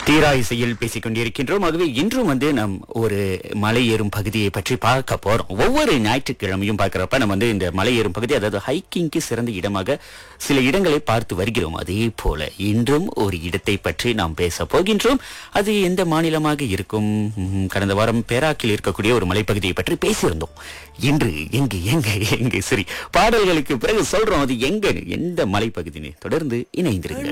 தீரா இசையில் பேசிக் கொண்டிருக்கின்றோம். ஆகவே இன்றும் நாம் ஒரு மலை ஏறும் பகுதியை பற்றி பார்க்க போறோம். ஒவ்வொரு ஞாயிற்றுக்கிழமையும் பார்க்கிறப்ப நம்ம இந்த மலை ஏறும் பகுதி, அதாவது ஹைக்கிங்க்கு சிறந்த இடமாக சில இடங்களை பார்த்து வருகிறோம். அதே போல இன்றும் ஒரு இடத்தை பற்றி நாம் பேச போகின்றோம். அது எந்த மாநிலமாக இருக்கும்? கடந்த வாரம் பேராக்கில் இருக்கக்கூடிய ஒரு மலைப்பகுதியை பற்றி பேசியிருந்தோம். இன்று எங்க சரி, பாடல்களுக்கு பிறகு சொல்றோம் அது எந்த மலைப்பகுதின்னு. தொடர்ந்து இணைந்திருங்கள்.